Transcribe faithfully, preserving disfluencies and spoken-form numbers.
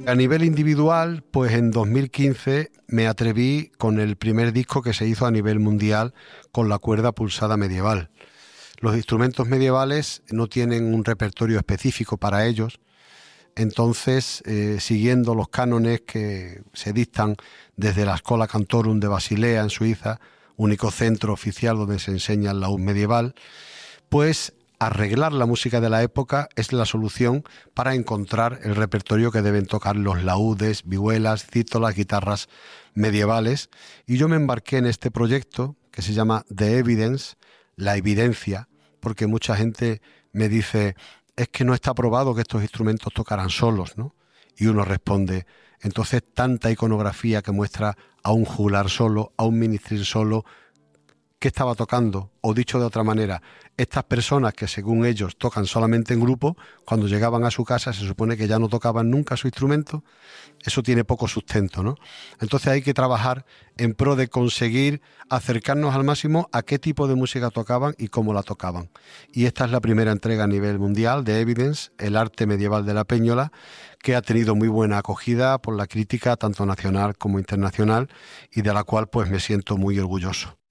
A nivel individual, pues en dos mil quince me atreví con el primer disco que se hizo a nivel mundial con la cuerda pulsada medieval. Los instrumentos medievales no tienen un repertorio específico para ellos, entonces, eh, siguiendo los cánones que se dictan desde la Schola Cantorum de Basilea en Suiza, único centro oficial donde se enseña el laúd medieval, pues arreglar la música de la época es la solución para encontrar el repertorio que deben tocar los laúdes, vihuelas, cítolas, guitarras medievales. Y yo me embarqué en este proyecto que se llama The Evidence, la evidencia, porque mucha gente me dice, es que no está probado que estos instrumentos tocaran solos, ¿no? Y uno responde, entonces tanta iconografía que muestra a un juglar solo, a un ministril solo, ¿qué estaba tocando? O dicho de otra manera, estas personas que según ellos tocan solamente en grupo, cuando llegaban a su casa se supone que ya no tocaban nunca su instrumento. Eso tiene poco sustento, ¿no? Entonces hay que trabajar en pro de conseguir acercarnos al máximo a qué tipo de música tocaban y cómo la tocaban. Y esta es la primera entrega a nivel mundial de Evidence, el arte medieval de la Peñola, que ha tenido muy buena acogida por la crítica tanto nacional como internacional y de la cual pues me siento muy orgulloso.